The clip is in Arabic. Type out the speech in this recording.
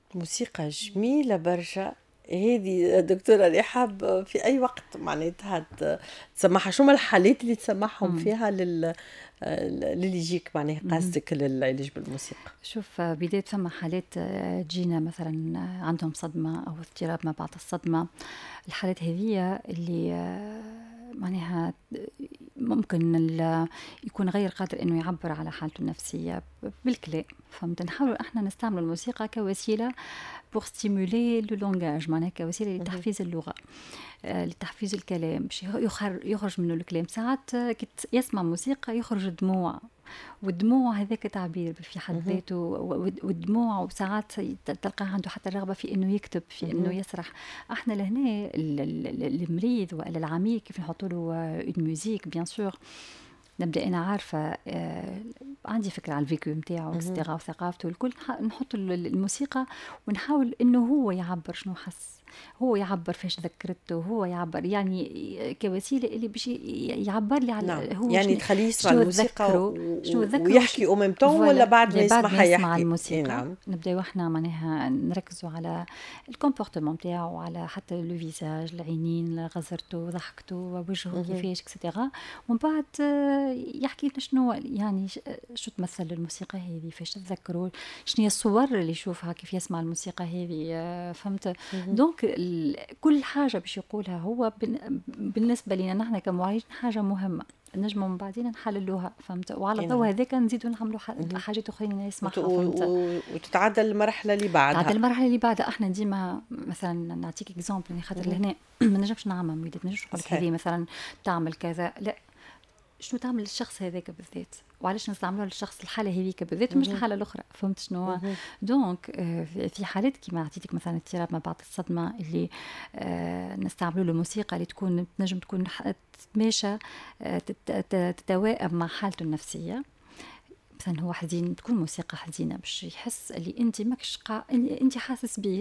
موسيقى جميلة برشا. هذه دكتورة رحاب في أي وقت معناتها تسمعها؟ شو ما الحالات اللي تسمعهم إمم. فيها للي يجيك معناها اهم. قصدك للعلاج بالموسيقى؟ شوف بداية فما حالات تجينا مثلًا عندهم صدمة أو اضطراب ما بعد الصدمة. الحالات هذية اللي معناها ممكن يكون غير قادر إنه يعبّر على حالته النفسية بالكلام، فهمت؟ نحاولوا إحنا نستعملوا الموسيقى كوسيلة pour stimuler le langage، معناها كوسيلة اهم. لتحفيز اللغة، لتحفيز الكلام باش يخرج منه الكلام. ساعات كي يسمع موسيقى يخرج دموع، والدموع هذاك تعبير في حد اهم. ذاته، والدموع وساعات تلقاه عنده حتى الرغبة في إنه يكتب، في إنه اهم. يسرح. احنا لهنا المريض ولا العميل كيف نحطوا له اون ميوزيك بيان سور، نبدا انا عارفه عندي فكره على الفيكو نتاعو اهم. اكسترا وثقافته الكل، نحط الموسيقى ونحاول انه هو يعبر شنو حس، هو يعبر فاش ذكرته، هو يعبر يعني كوسيله اللي باش يعبر لي نعم، على هو يعني شنو تخليه يسمع شنو الموسيقى تذكره، شنو تذكره ويحكي أو ميم طون، ولا فوالا بعد ما بعد ما يسمعها يسمع يحكي؟ إيه الموسيقى نعم. نبداو احنا معناها نركزوا على الكومبورتمون نتاعو، على حتى لو فيزاج، العينين، غزرته، ضحكته، وجهه اهم. كيفاش اكسترا. ومن بعد يحكي لنا شنو يعني شو تمثل الموسيقى هذه، فاش تذكروا، شنو هي الصور اللي يشوفها كيف يسمع الموسيقى هذه، فهمت؟ اهم. دونك كل حاجة باش يقولها هو بالنسبة لنا نحن كمعالجين حاجة مهمة، نجموا من بعدين نحللوها، فهمت؟ وعلى إيه الضوء نعم. هذاك نزيدوا نعملوا اهم. حاجات أخرين يسمعها، فهمت؟ وتتعدى المرحلة اللي تعدى بعدها. المرحلة اللي بعدها احنا ديما مثلا نعطيك اكزامبل خاطر اهم. لهنا ما نجمش نعمم وليدات، ما نجمش نقول لك هذه صحيح. مثلا تعمل كذا، لا، شنو تعمل للشخص هذاك بالذات، وعلاش نستعملوها للشخص الحاله هذيك بالذات مش اهم. الحاله الاخرى، فهمت شنو؟ اهم. دونك في حالات كيما عطيتك مثلا اضطراب ما بعد الصدمه اللي نستعملوا له موسيقى اللي تنجم تكون تتماشى، تتوائم مع حالته النفسيه. مثلا هو حزين تكون موسيقى حزينه باش يحس اللي انت ماكش انت حاسس بيه.